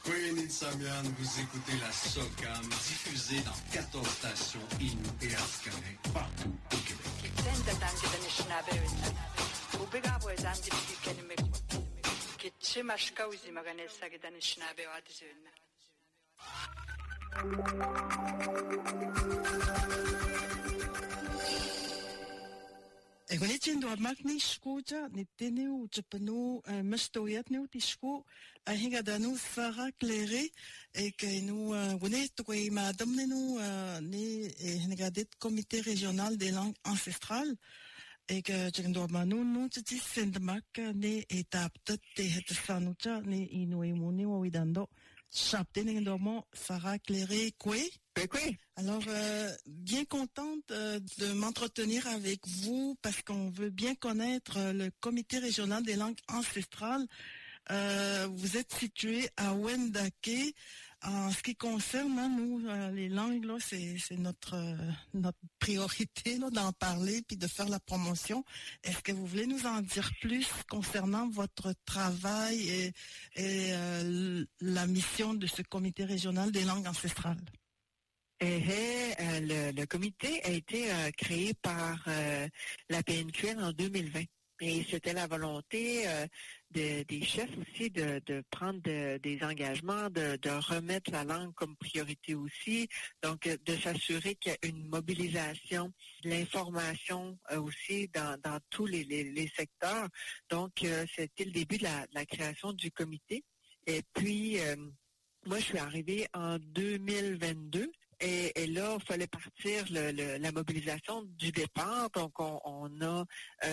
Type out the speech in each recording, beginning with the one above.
Queen Insamian, vous écoutez la SOCAM, diffusée dans 14 stations Innu et Atikamekw, partout au Québec. Egonitjendo makni shkuja nitenu chapanu mastoyatnu tishku ahingadanu Sarah Claire et que nous wone madame nous ni hingadet comité régional des langues ancestrales et que jendo manu nu tsi sendmak ni étape te hetsanucha ni inuimuni widando chaptene ndomo Sarah Claire kwe. Oui. Alors, bien contente de m'entretenir avec vous parce qu'on veut bien connaître le Comité régional des langues ancestrales. Vous êtes situé à Wendake. En ce qui concerne nous, les langues, là, c'est notre priorité là, d'en parler puis de faire la promotion. Est-ce que vous voulez nous en dire plus concernant votre travail et la mission de ce Comité régional des langues ancestrales? Le comité a été créé par la PNQL en 2020. Et c'était la volonté des chefs aussi de prendre des engagements, de remettre la langue comme priorité aussi. Donc, de s'assurer qu'il y a une mobilisation de l'information aussi dans tous les secteurs. Donc, c'était le début de la création du comité. Et puis, moi, je suis arrivée en 2022. Et là, il fallait partir la mobilisation du départ. Donc, on a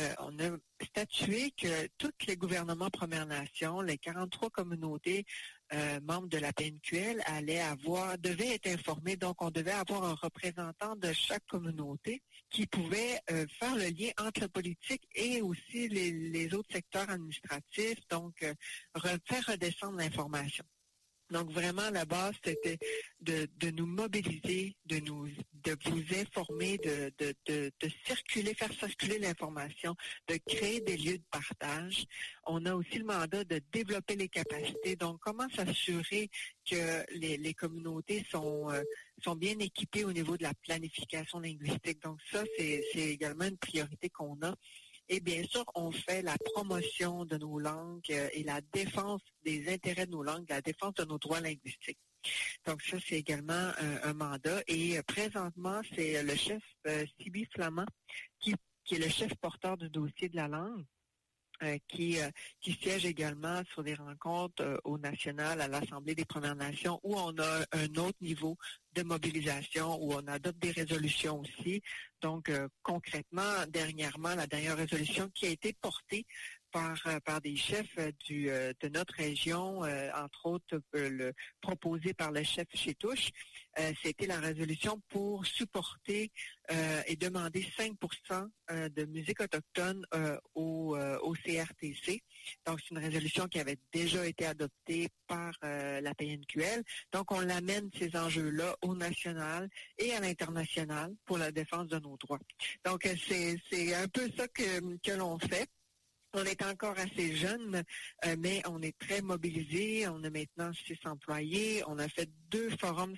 statué que tous les gouvernements Premières Nations, les 43 communautés membres de la PNQL devaient être informés. Donc, on devait avoir un représentant de chaque communauté qui pouvait faire le lien entre la politique et aussi les autres secteurs administratifs. Donc, faire redescendre l'information. Donc vraiment la base c'était de nous mobiliser, de vous informer, de circuler, faire circuler l'information, de créer des lieux de partage. On a aussi le mandat de développer les capacités. Donc comment s'assurer que les communautés sont bien équipées au niveau de la planification linguistique. Donc ça c'est également une priorité qu'on a. Et bien sûr, on fait la promotion de nos langues et la défense des intérêts de nos langues, la défense de nos droits linguistiques. Donc ça, c'est également un mandat. Et présentement, c'est le chef Sibi Flamand qui est le chef porteur du dossier de la langue. Qui siège également sur des rencontres au national, à l'Assemblée des Premières Nations, où on a un autre niveau de mobilisation, où on adopte des résolutions aussi. Donc, concrètement, dernièrement, la dernière résolution qui a été portée par des chefs de notre région, entre autres proposée par le chef Chétouche, c'était la résolution pour supporter et demander 5% de musique autochtone au CRTC. Donc, c'est une résolution qui avait déjà été adoptée par la PNQL. Donc, on l'amène ces enjeux-là au national et à l'international pour la défense de nos droits. Donc, c'est un peu ça que l'on fait. On est encore assez jeune, mais on est très mobilisés. On a maintenant 6 employés. On a fait 2 forums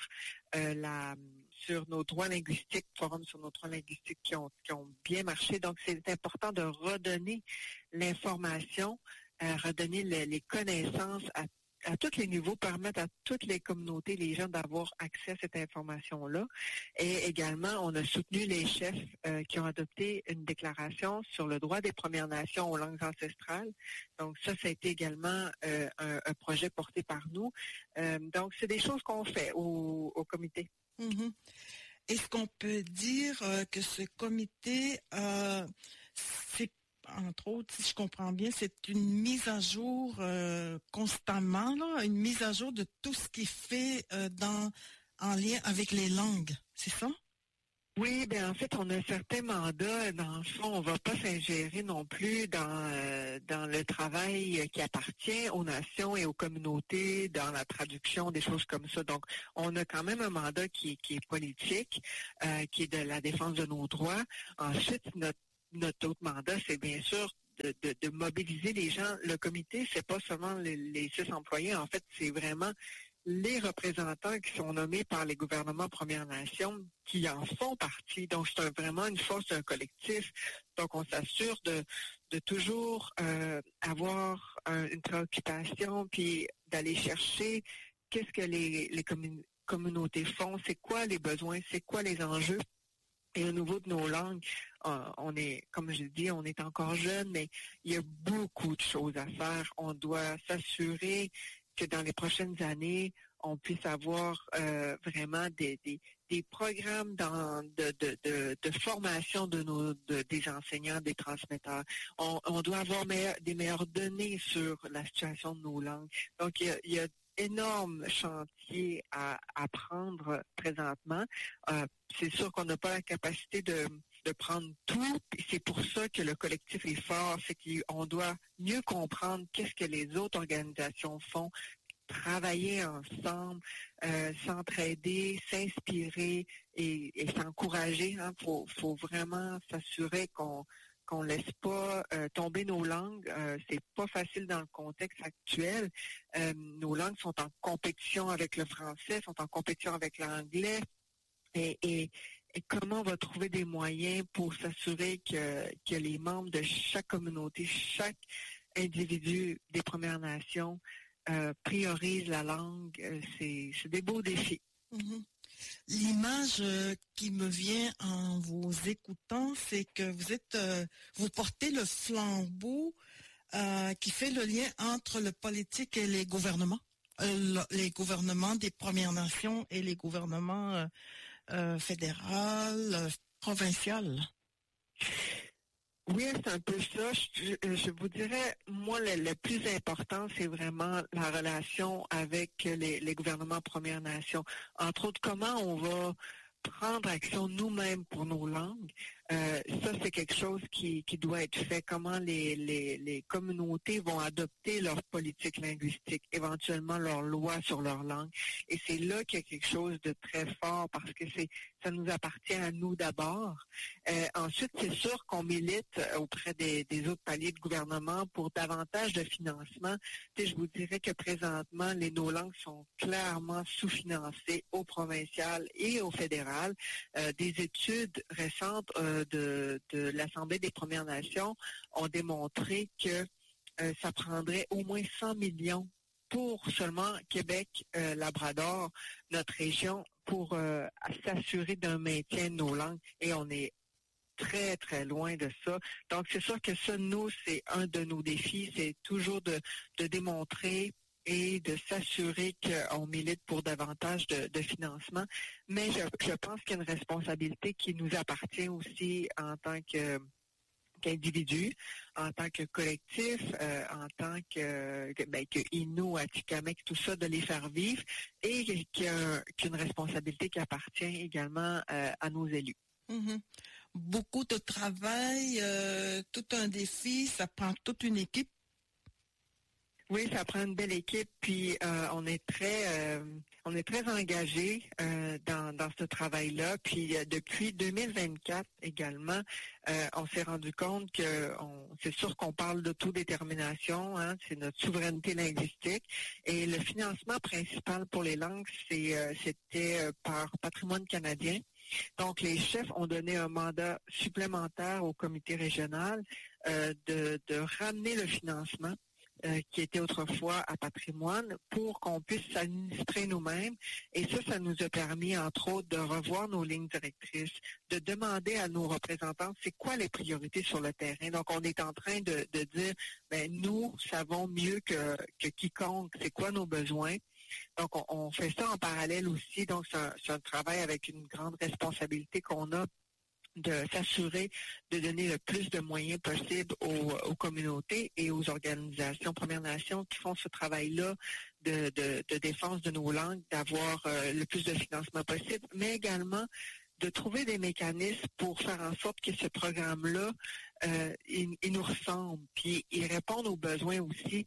sur nos droits linguistiques, qui ont bien marché. Donc, c'est important de redonner l'information, redonner les connaissances à tous les niveaux, permettre à toutes les communautés, les gens d'avoir accès à cette information-là. Et également, on a soutenu les chefs qui ont adopté une déclaration sur le droit des Premières Nations aux langues ancestrales. Donc ça a été également un projet porté par nous. Donc, c'est des choses qu'on fait au comité. Mm-hmm. Est-ce qu'on peut dire que ce comité, c'est entre autres, si je comprends bien, c'est une mise à jour constamment, là, une mise à jour de tout ce qui est fait en lien avec les langues, c'est ça? Oui, bien en fait, on a certains mandats. Dans le fond, on va pas s'ingérer non plus dans le travail qui appartient aux nations et aux communautés, dans la traduction, des choses comme ça. Donc, on a quand même un mandat qui est politique, qui est de la défense de nos droits. Ensuite, notre autre mandat, c'est bien sûr de mobiliser les gens. Le comité, c'est pas seulement les 6 employés. En fait, c'est vraiment les représentants qui sont nommés par les gouvernements Premières Nations qui en font partie. Donc, c'est vraiment une force d'un collectif. Donc, on s'assure de toujours avoir une préoccupation, puis d'aller chercher qu'est-ce que les communautés font, c'est quoi les besoins, c'est quoi les enjeux. Et au niveau de nos langues, on est, comme je dis, on est encore jeune, mais il y a beaucoup de choses à faire. On doit s'assurer que dans les prochaines années, on puisse avoir vraiment des programmes de formation des enseignants, des transmetteurs. On doit avoir des meilleures données sur la situation de nos langues. Donc, il y a énorme chantier à prendre présentement. C'est sûr qu'on n'a pas la capacité de prendre tout. Et c'est pour ça que le collectif est fort. C'est qu'on doit mieux comprendre qu'est-ce que les autres organisations font, travailler ensemble, s'entraider, s'inspirer et s'encourager. Faut vraiment s'assurer qu'on laisse pas tomber nos langues. C'est pas facile dans le contexte actuel. Nos langues sont en compétition avec le français, sont en compétition avec l'anglais. Et comment on va trouver des moyens pour s'assurer que les membres de chaque communauté, chaque individu des Premières Nations priorisent la langue. C'est des beaux défis. Mm-hmm. L'image qui me vient en vous écoutant, c'est que vous portez le flambeau qui fait le lien entre le politique et les gouvernements des Premières Nations et les gouvernements fédéral, provincial. Oui, c'est un peu ça. Je vous dirais, moi, le plus important, c'est vraiment la relation avec les gouvernements Premières Nations. Entre autres, comment on va prendre action nous-mêmes pour nos langues. Ça, c'est quelque chose qui doit être fait. Comment les communautés vont adopter leur politique linguistique, éventuellement leur loi sur leur langue. Et c'est là qu'il y a quelque chose de très fort parce que ça nous appartient à nous d'abord. Ensuite, c'est sûr qu'on milite auprès des autres paliers de gouvernement pour davantage de financement. Je vous dirais que présentement, nos langues sont clairement sous-financées au provincial et au fédéral. Des études récentes de l'Assemblée des Premières Nations ont démontré que ça prendrait au moins 100 millions pour seulement Québec, Labrador, notre région, pour s'assurer d'un maintien de nos langues. Et on est très, très loin de ça. Donc, c'est sûr que ça, nous, c'est un de nos défis. C'est toujours de démontrer et de s'assurer qu'on milite pour davantage de financement. Mais je pense qu'il y a une responsabilité qui nous appartient aussi en tant qu'individu, en tant que collectif, en tant que Innu, Atikamekw, tout ça, de les faire vivre et qu'il y a une responsabilité qui appartient également à nos élus. Mm-hmm. Beaucoup de travail, tout un défi, ça prend toute une équipe. Oui, ça prend une belle équipe, puis on est très engagés dans ce travail-là. Puis depuis 2024 également, on s'est rendu compte que c'est sûr qu'on parle d'autodétermination, c'est notre souveraineté linguistique, et le financement principal pour les langues, c'était par Patrimoine canadien. Donc, les chefs ont donné un mandat supplémentaire au comité régional de ramener le financement qui était autrefois à Patrimoine pour qu'on puisse s'administrer nous-mêmes. Et ça nous a permis, entre autres, de revoir nos lignes directrices, de demander à nos représentants c'est quoi les priorités sur le terrain. Donc, on est en train de dire, nous savons mieux que quiconque c'est quoi nos besoins. Donc, on fait ça en parallèle aussi. Donc, c'est un travail avec une grande responsabilité qu'on a de s'assurer de donner le plus de moyens possible aux communautés et aux organisations Premières Nations qui font ce travail-là de défense de nos langues, d'avoir le plus de financement possible, mais également de trouver des mécanismes pour faire en sorte que ce programme-là, il nous ressemble, puis il répond aux besoins aussi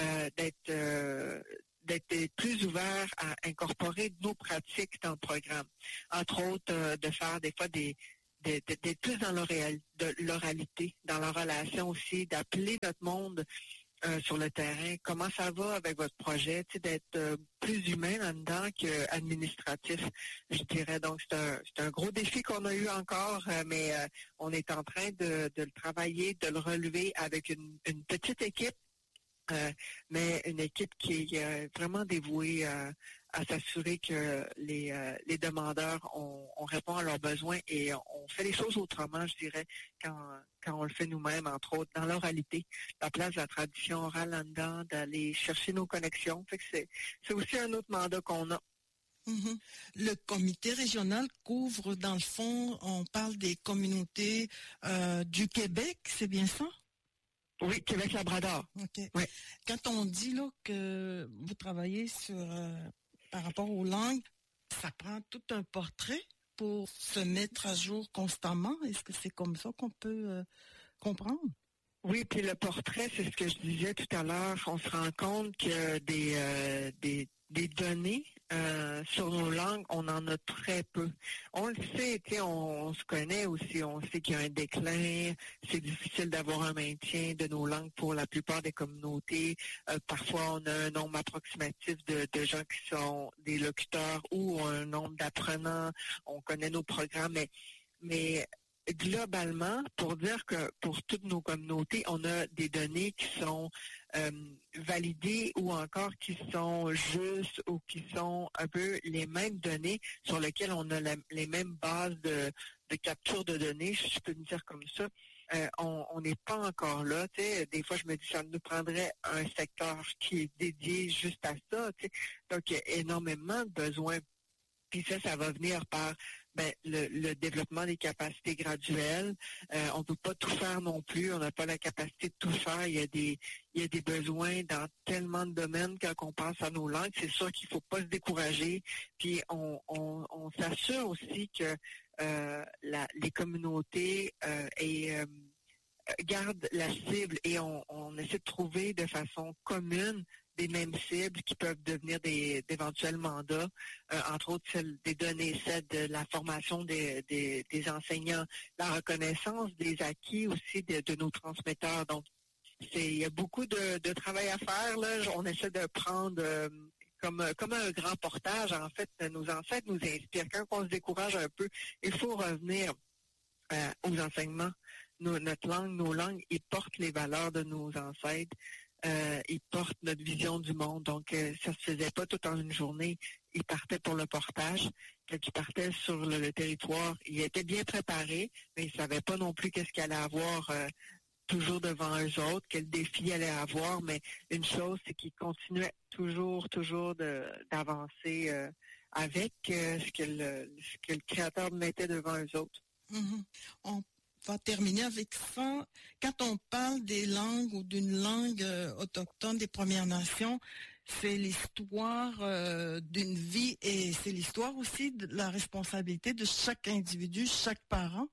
d'être plus ouvert à incorporer nos pratiques dans le programme. Entre autres, de faire des fois des d'être plus dans l'oralité, dans la relation aussi, d'appeler notre monde sur le terrain. Comment ça va avec votre projet? D'être plus humain là-dedans qu'administratif, je dirais. Donc, c'est un gros défi qu'on a eu encore, mais on est en train de le travailler, de le relever avec une petite équipe, mais une équipe qui est vraiment dévouée à s'assurer que les demandeurs, on répond à leurs besoins et on fait les choses autrement, je dirais, quand on le fait nous-mêmes, entre autres, dans l'oralité, la place de la tradition orale là-dedans, d'aller chercher nos connexions. Fait que c'est aussi un autre mandat qu'on a. Mm-hmm. Le comité régional couvre, dans le fond, on parle des communautés du Québec, c'est bien ça? Oui, Québec-Labrador. OK. Oui. Quand on dit là que vous travaillez par rapport aux langues, ça prend tout un portrait pour se mettre à jour constamment. Est-ce que c'est comme ça qu'on peut comprendre? Oui, puis le portrait, c'est ce que je disais tout à l'heure. On se rend compte que des données sur nos langues, on en a très peu. On le sait, on se connaît aussi, on sait qu'il y a un déclin, c'est difficile d'avoir un maintien de nos langues pour la plupart des communautés. Parfois, on a un nombre approximatif de gens qui sont des locuteurs ou un nombre d'apprenants. On connaît nos programmes, mais globalement, pour dire que pour toutes nos communautés, on a des données qui sont validées ou encore qui sont justes ou qui sont un peu les mêmes données sur lesquelles on a les mêmes bases de capture de données, je peux me dire comme ça. On n'est pas encore là. T'sais. Des fois, je me dis ça nous prendrait un secteur qui est dédié juste à ça. T'sais. Donc, il y a énormément de besoins. Puis ça va venir par le développement des capacités graduelles. On ne peut pas tout faire non plus. On n'a pas la capacité de tout faire. Il y a des besoins dans tellement de domaines quand on pense à nos langues. C'est sûr qu'il ne faut pas se décourager. Puis on s'assure aussi que les communautés gardent la cible et on essaie de trouver de façon commune des mêmes cibles qui peuvent devenir d'éventuels mandats, entre autres celles des données, celles de la formation des enseignants, la reconnaissance des acquis aussi de nos transmetteurs. Donc, il y a beaucoup de travail à faire. Là. On essaie de prendre comme un grand portage. En fait, nos ancêtres nous inspirent. Quand on se décourage un peu, il faut revenir aux enseignements. Notre langue, nos langues, ils portent les valeurs de nos ancêtres. Ils portent notre vision du monde. Donc, ça se faisait pas tout en une journée. Ils partaient pour le portage. Quand ils partaient sur le territoire, ils étaient bien préparés, mais ils savaient pas non plus qu'est-ce qu'il allait avoir toujours devant eux autres, quel défi allait avoir. Mais une chose, c'est qu'ils continuaient toujours d'avancer avec ce que le Créateur mettait devant eux autres. Mm-hmm. On va terminer avec ça. Quand on parle des langues ou d'une langue autochtone des Premières Nations, c'est l'histoire d'une vie et c'est l'histoire aussi de la responsabilité de chaque individu, chaque parent.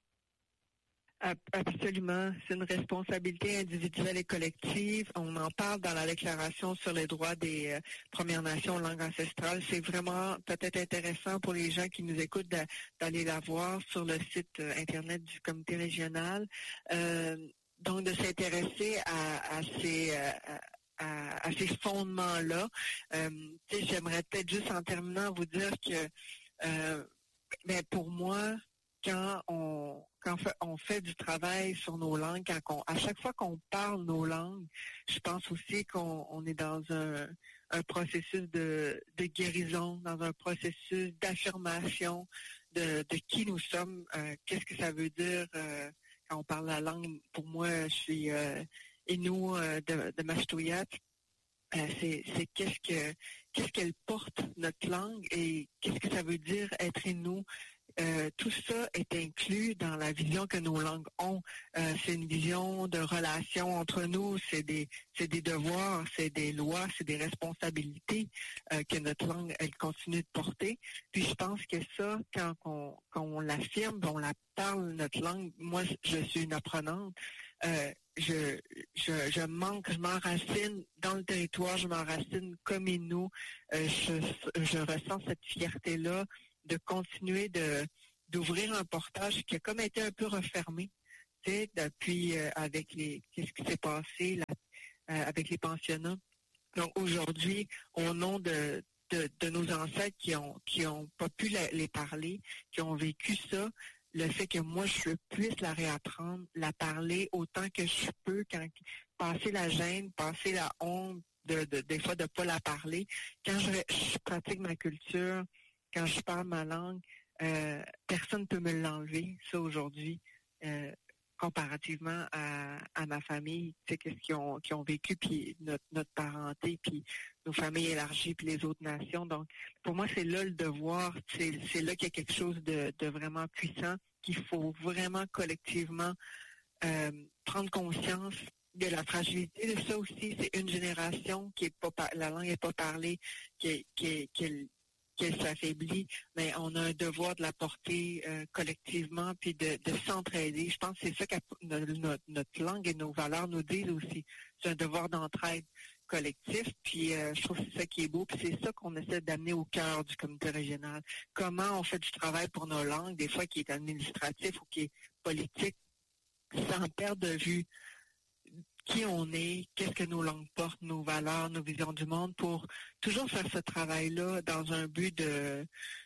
Absolument. C'est une responsabilité individuelle et collective. On en parle dans la Déclaration sur les droits des Premières Nations langues ancestrales. C'est vraiment peut-être intéressant pour les gens qui nous écoutent d'aller la voir sur le site Internet du comité régional. Donc, de s'intéresser à ces fondements-là. J'aimerais peut-être juste en terminant vous dire que pour moi, quand on fait du travail sur nos langues, à chaque fois qu'on parle nos langues, je pense aussi qu'on est dans un processus de guérison, dans un processus d'affirmation de qui nous sommes, qu'est-ce que ça veut dire quand on parle la langue. Pour moi, je suis Innu de Mashtuyat. C'est qu'est-ce qu'elle porte, notre langue, et qu'est-ce que ça veut dire être Innu. Tout ça est inclus dans la vision que nos langues ont. C'est une vision de relation entre nous, c'est des devoirs, c'est des lois, c'est des responsabilités que notre langue, elle continue de porter. Puis je pense que ça, quand on l'affirme, on la parle, notre langue, moi je suis une apprenante, je m'enracine dans le territoire, je m'enracine comme Innu, je ressens cette fierté-là de continuer de d'ouvrir un portage qui a comme été un peu refermé, tu sais, depuis qu'est-ce qui s'est passé avec les pensionnats. Donc aujourd'hui, au nom de nos ancêtres qui ont pas pu les parler, qui ont vécu ça, le fait que moi je puisse la réapprendre, la parler autant que je peux, passer la gêne, passer la honte des fois de pas la parler. Quand je pratique ma culture, quand je parle ma langue, personne ne peut me l'enlever, ça aujourd'hui. Comparativement à ma famille, tu sais, qu'est-ce qu'ils ont vécu, puis notre parenté, puis nos familles élargies, puis les autres nations. Donc, pour moi, c'est là le devoir, c'est là qu'il y a quelque chose de vraiment puissant, qu'il faut vraiment collectivement prendre conscience de la fragilité de ça aussi. C'est une génération qui est pas la langue n'est pas parlée, qu'elle s'affaiblit, mais on a un devoir de la porter collectivement, puis de s'entraider. Je pense que c'est ça que notre langue et nos valeurs nous disent aussi. C'est un devoir d'entraide collectif, puis je trouve que c'est ça qui est beau, puis c'est ça qu'on essaie d'amener au cœur du comité régional. Comment on fait du travail pour nos langues, des fois qui est administratif ou qui est politique, sans perdre de vue qui on est, qu'est-ce que nos langues portent, nos valeurs, nos visions du monde, pour toujours faire ce travail-là dans un but de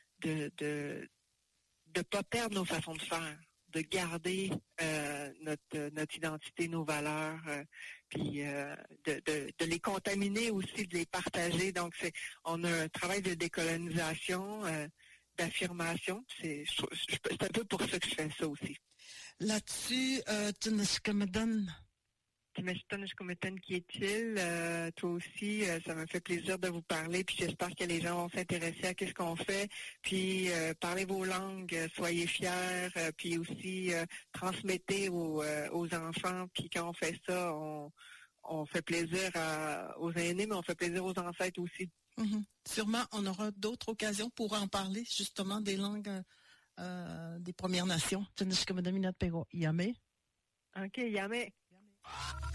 pas perdre nos façons de faire, de garder notre identité, nos valeurs, puis de les contaminer aussi, de les partager. Donc on a un travail de décolonisation, d'affirmation. C'est un peu pour ça que je fais ça aussi. Là-dessus, tu me donnes. Qui est-il? Toi aussi, ça me fait plaisir de vous parler, puis j'espère que les gens vont s'intéresser à ce qu'on fait, puis parlez vos langues, soyez fiers, puis aussi transmettez aux enfants, puis quand on fait ça, on fait plaisir aux aînés, mais on fait plaisir aux ancêtres aussi. Mm-hmm. Sûrement, on aura d'autres occasions pour en parler, justement, des langues des Premières Nations. OK, Yamé.